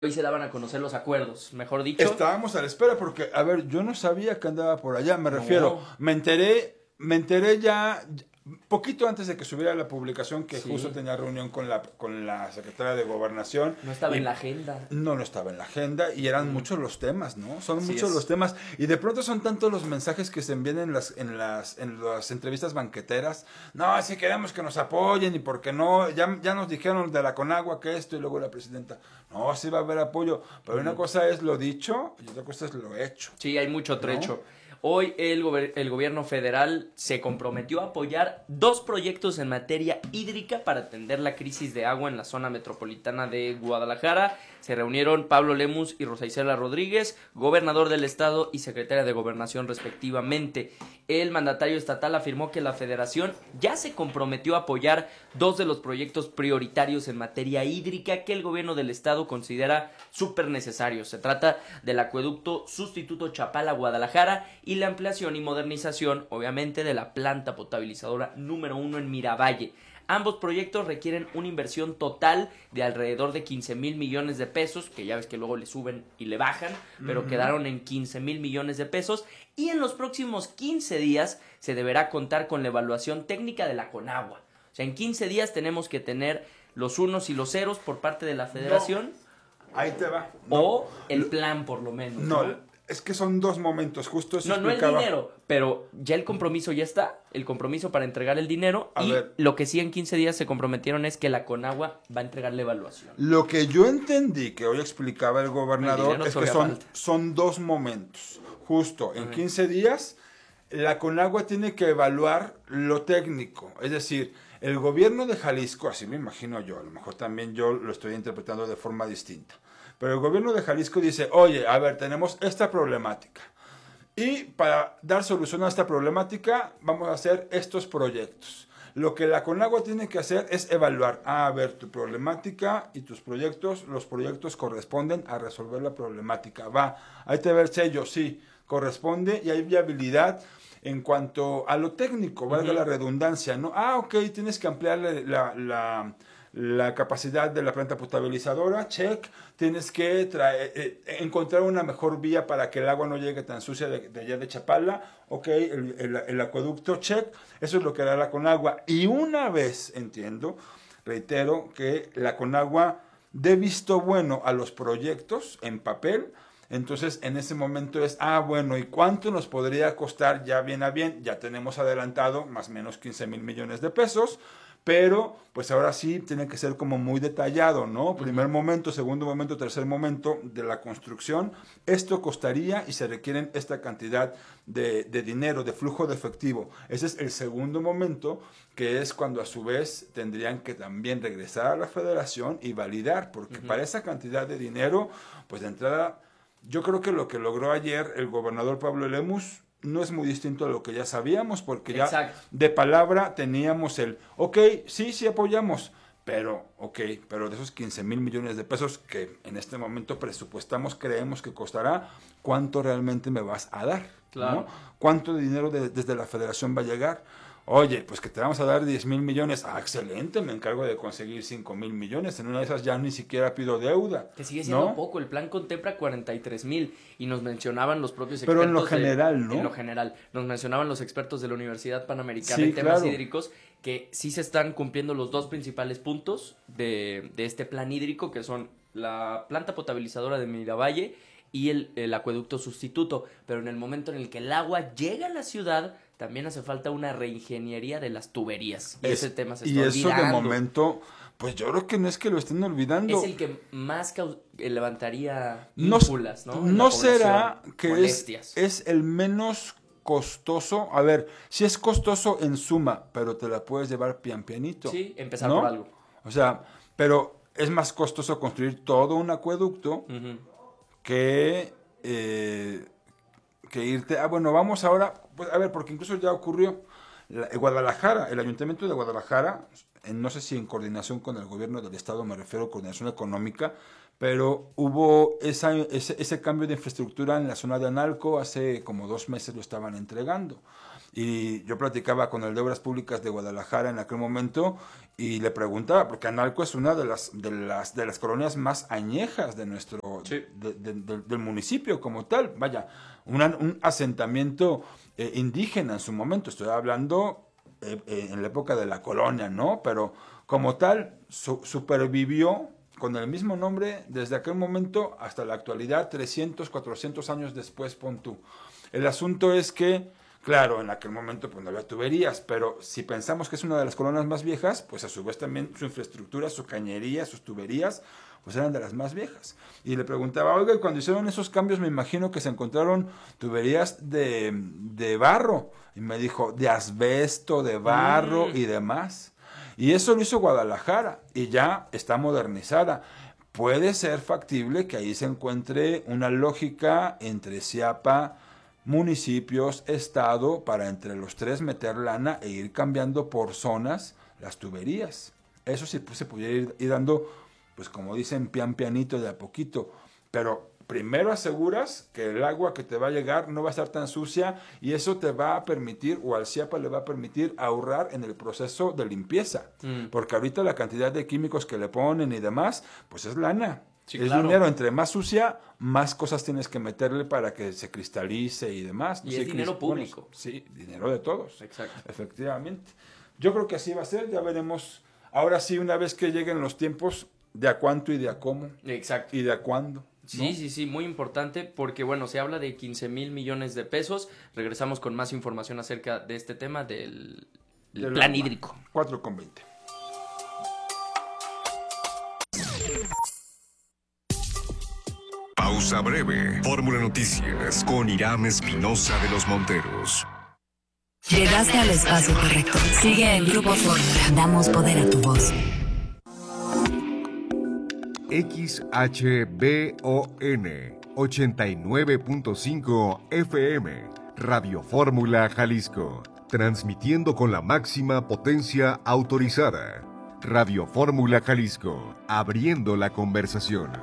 Hoy se daban a conocer los acuerdos, mejor dicho. Estábamos a la espera porque, a ver, yo no sabía que andaba por allá, me refiero, No. me enteré ya poquito antes de que subiera la publicación que Sí. justo tenía reunión con la secretaria de Gobernación. No estaba y en la agenda. No estaba en la agenda y eran muchos los temas, ¿no? Son Así muchos es. los temas y de pronto son tantos los mensajes que se envían en las entrevistas banqueteras. No, si queremos que nos apoyen y por qué no, ya nos dijeron de la Conagua que esto y luego la presidenta. No, sí va a haber apoyo, pero una cosa es lo dicho y otra cosa es lo hecho. Sí, hay mucho ¿No? trecho. Hoy el gobierno federal se comprometió a apoyar 2 proyectos en materia hídrica para atender la crisis de agua en la zona metropolitana de Guadalajara. Se reunieron Pablo Lemus y Rosa Isela Rodríguez, gobernador del estado y secretaria de Gobernación respectivamente. El mandatario estatal afirmó que la federación ya se comprometió a apoyar 2 de los proyectos prioritarios en materia hídrica que el gobierno del estado considera súper necesarios. Se trata del acueducto sustituto Chapala-Guadalajara y la ampliación y modernización, obviamente, de la planta potabilizadora número 1 en Miravalle. Ambos proyectos requieren una inversión total de alrededor de 15,000 millones de pesos, que ya ves que luego le suben y le bajan, pero quedaron en 15,000 millones de pesos. Y en los próximos 15 días se deberá contar con la evaluación técnica de la Conagua. O sea, en 15 días tenemos que tener los unos y los ceros por parte de la federación. Ahí te va. O el plan, por lo menos. No, es que son dos momentos, justo eso No el explicaba. dinero, pero ya el compromiso ya está, el compromiso para entregar el dinero A y ver. lo que sí en 15 días se comprometieron es que la Conagua va a entregar la evaluación. Lo que yo entendí que hoy explicaba el El gobernador dinero es que todavía falta. son 2 momentos. Justo, en 15 días, la Conagua tiene que evaluar lo técnico. Es decir, el gobierno de Jalisco, así me imagino yo, a lo mejor también yo lo estoy interpretando de forma distinta. Pero el gobierno de Jalisco dice, oye, a ver, tenemos esta problemática. Y para dar solución a esta problemática, vamos a hacer estos proyectos. Lo que la Conagua tiene que hacer es evaluar, a ver, tu problemática y tus proyectos, los proyectos corresponden a resolver la problemática. Va, ahí te ve el sello, sí, corresponde y hay viabilidad en cuanto a lo técnico, valga la redundancia, ¿no? Ah, ok, tienes que ampliar la capacidad de la planta potabilizadora, check. Tienes que encontrar una mejor vía para que el agua no llegue tan sucia de allá de Chapala, ok, el acueducto, check. Eso es lo que hará la Conagua. Y una vez, entiendo, reitero, que la Conagua dé visto bueno a los proyectos en papel, entonces en ese momento es, bueno, ¿y cuánto nos podría costar ya bien a bien? Ya tenemos adelantado más o menos 15,000 millones de pesos, pero pues ahora sí tiene que ser como muy detallado, ¿no? Primer momento, segundo momento, tercer momento de la construcción. Esto costaría y se requieren esta cantidad de dinero, de flujo de efectivo. Ese es el segundo momento, que es cuando a su vez tendrían que también regresar a la federación y validar, porque para esa cantidad de dinero, pues de entrada, yo creo que lo que logró ayer el gobernador Pablo Lemus no es muy distinto a lo que ya sabíamos, porque ya Exacto. de palabra teníamos ok, sí apoyamos, pero de esos 15,000 millones de pesos que en este momento presupuestamos, creemos que costará, ¿cuánto realmente me vas a dar? Claro. ¿No? ¿Cuánto dinero desde la federación va a llegar? Oye, pues que te vamos a dar 10,000 millones. Excelente, me encargo de conseguir 5,000 millones. En una de esas ya ni siquiera pido deuda. Que sigue siendo ¿no? poco, el plan contempla 43,000 y nos mencionaban los propios Pero expertos. en lo general, ¿no? En lo general, nos mencionaban los expertos de la Universidad Panamericana Sí, en temas claro. hídricos que sí se están cumpliendo los 2 principales puntos de este plan hídrico, que son la planta potabilizadora de Miravalle y el acueducto sustituto. Pero en el momento en el que el agua llega a la ciudad, también hace falta una reingeniería de las tuberías. Y ese tema se está Y eso olvidando. de momento, pues yo creo que no es que lo estén olvidando. Es el que más levantaría No, ínfulas, ¿no? En la ¿no población, será que molestias. es el menos costoso? A ver, si es costoso en suma, pero te la puedes llevar pian pianito. Sí, empezar ¿no? por algo. O sea, pero es más costoso construir todo un acueducto que irte. Bueno, vamos ahora, pues a ver, porque incluso ya ocurrió. Guadalajara, el ayuntamiento de Guadalajara, no sé si en coordinación con el gobierno del estado, me refiero a coordinación económica, pero hubo ese cambio de infraestructura en la zona de Analco, hace como 2 meses lo estaban entregando. Y yo platicaba con el de Obras Públicas de Guadalajara en aquel momento y le preguntaba, porque Analco es una de las colonias más añejas de nuestro Sí. del municipio como tal. Vaya, un asentamiento indígena en su momento. Estoy hablando en la época de la colonia, ¿no? Pero como tal, supervivió con el mismo nombre desde aquel momento hasta la actualidad, 300, 400 años después, pon tú. El asunto es que, claro, en aquel momento pues no había tuberías, pero si pensamos que es una de las colonias más viejas, pues a su vez también su infraestructura, su cañería, sus tuberías, pues eran de las más viejas. Y le preguntaba, oiga, cuando hicieron esos cambios me imagino que se encontraron tuberías de barro. Y me dijo, de asbesto, de barro y demás. Y eso lo hizo Guadalajara y ya está modernizada. Puede ser factible que ahí se encuentre una lógica entre Ciapa, municipios, estado, para entre los tres meter lana e ir cambiando por zonas las tuberías. Eso sí pues, se pudiera ir dando, pues como dicen, pianito de a poquito. Pero primero aseguras que el agua que te va a llegar no va a estar tan sucia y eso te va a permitir, o al Ciapa le va a permitir ahorrar en el proceso de limpieza. Porque ahorita la cantidad de químicos que le ponen y demás, pues es lana. Sí, es claro. Dinero, entre más sucia, más cosas tienes que meterle para que se cristalice y demás. Y es dinero público. Bueno, sí, dinero de todos. Exacto. Efectivamente. Yo creo que así va a ser, ya veremos. Ahora sí, una vez que lleguen los tiempos, de a cuánto y de a cómo. Exacto. Y de a cuándo. Sí, ¿no? Sí, muy importante porque, bueno, se habla de 15,000 millones de pesos. Regresamos con más información acerca de este tema del plan hídrico. 4:20. Pausa breve. Fórmula Noticias con Irán Espinosa de los Monteros. Llegaste al espacio correcto. Sigue en Grupo Fórmula. Damos poder a tu voz. XHBON 89.5 FM, Radio Fórmula Jalisco, transmitiendo con la máxima potencia autorizada. Radio Fórmula Jalisco, abriendo la conversación.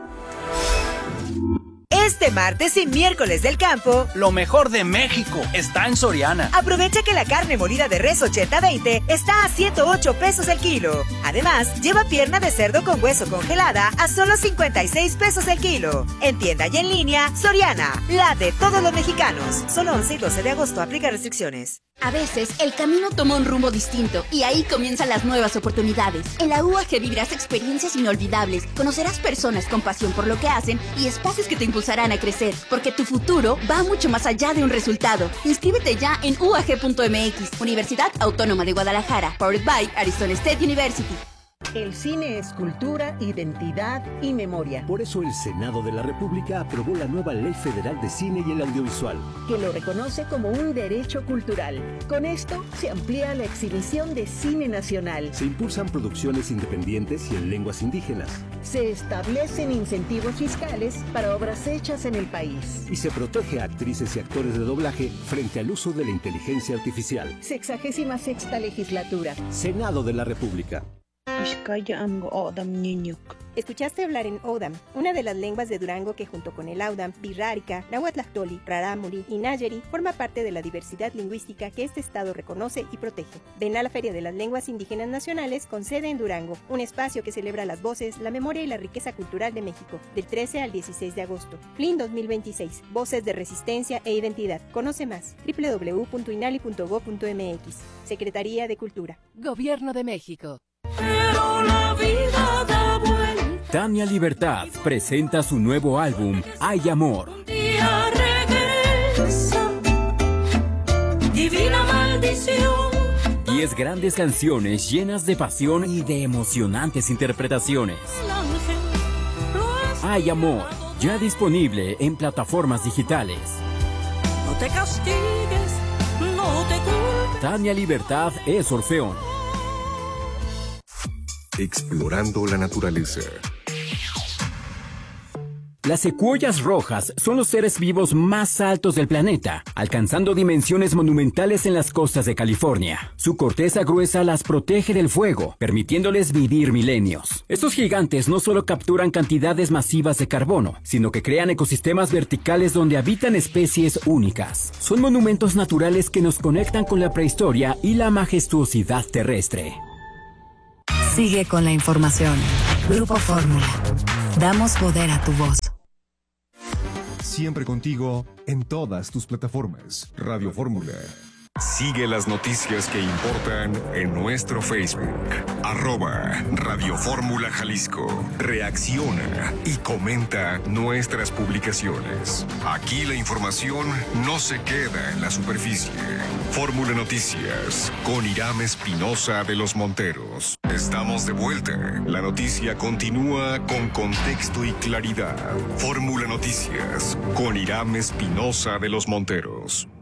Este martes y miércoles del campo, lo mejor de México está en Soriana. Aprovecha que la carne molida de res 80-20 está a 108 pesos el kilo. Además, lleva pierna de cerdo con hueso congelada a solo 56 pesos el kilo. En tienda y en línea, Soriana, la de todos los mexicanos. Solo 11 y 12 de agosto, aplica restricciones. A veces, el camino toma un rumbo distinto y ahí comienzan las nuevas oportunidades. En la UAG vivirás experiencias inolvidables, conocerás personas con pasión por lo que hacen y espacios que te impulsarán a crecer, porque tu futuro va mucho más allá de un resultado. Inscríbete ya en uag.mx, Universidad Autónoma de Guadalajara, powered by Arizona State University. El cine es cultura, identidad y memoria. Por eso el Senado de la República aprobó la nueva Ley Federal de Cine y el Audiovisual, que lo reconoce como un derecho cultural. Con esto se amplía la exhibición de cine nacional. Se impulsan producciones independientes y en lenguas indígenas. Se establecen incentivos fiscales para obras hechas en el país. Y se protege a actrices y actores de doblaje frente al uso de la inteligencia artificial. 66ª legislatura. Senado de la República. Escuchaste hablar en Odam, una de las lenguas de Durango que junto con el Audam, Birrárica, Nahuatlactoli, Rarámuri y Nayeri forma parte de la diversidad lingüística que este estado reconoce y protege. Ven a la Feria de las Lenguas Indígenas Nacionales con sede en Durango, un espacio que celebra las voces, la memoria y la riqueza cultural de México, del 13 al 16 de agosto. FLIN 2026, Voces de Resistencia e Identidad. Conoce más, www.inali.gov.mx. Secretaría de Cultura. Gobierno de México. Pero la vida da vuelta. Tania Libertad presenta su nuevo álbum, Hay Amor. Un día regresa, divina maldición. 10 grandes canciones llenas de pasión y de emocionantes interpretaciones. Hay Amor, ya disponible en plataformas digitales. No te castigues, no te culpes. Tania Libertad es Orfeón. Explorando la naturaleza. Las secuoyas rojas son los seres vivos más altos del planeta, alcanzando dimensiones monumentales en las costas de California. Su corteza gruesa las protege del fuego, permitiéndoles vivir milenios. Estos gigantes no solo capturan cantidades masivas de carbono, sino que crean ecosistemas verticales donde habitan especies únicas. Son monumentos naturales que nos conectan con la prehistoria y la majestuosidad terrestre. Sigue con la información. Grupo Fórmula. Damos poder a tu voz. Siempre contigo en todas tus plataformas. Radio Fórmula. Sigue las noticias que importan en nuestro Facebook. @Radio Fórmula Jalisco. Reacciona y comenta nuestras publicaciones. Aquí la información no se queda en la superficie. Fórmula Noticias con Irán Espinosa de los Monteros. Estamos de vuelta. La noticia continúa con contexto y claridad. Fórmula Noticias con Irán Espinosa de los Monteros.